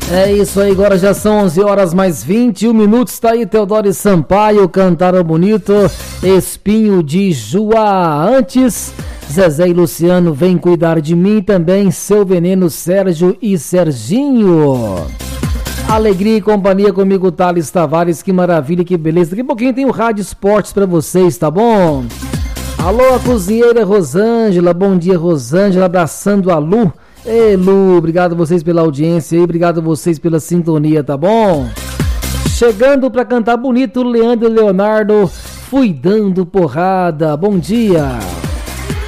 É isso aí, agora já são 11 horas mais 21 minutos, tá aí Teodoro Sampaio, Cantaram Bonito, Espinho de Juá. Antes, Zezé e Luciano, Vem Cuidar de Mim, também Seu Veneno, Sérgio e Serginho. Alegria e companhia comigo, Thales Tavares, que maravilha, que beleza. Daqui a pouquinho tem o Rádio Esportes pra vocês, tá bom? Alô, a cozinheira Rosângela, bom dia Rosângela, abraçando a Lu. Ei Lu, obrigado a vocês pela audiência e obrigado a vocês pela sintonia, tá bom? Chegando pra cantar bonito, Leandro e Leonardo, Fui Dando Porrada, bom dia.